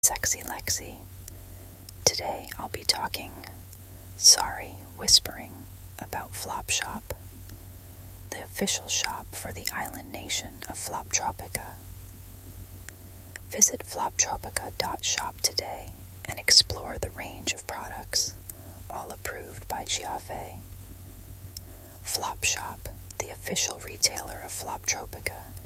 Sexy Lexi. Today I'll be whispering about Flopshop, the official shop for the island nation of Floptropica. Visit floptropica.shop today and explore the range of products, all approved by Chiave. Flopshop, the official retailer of Floptropica,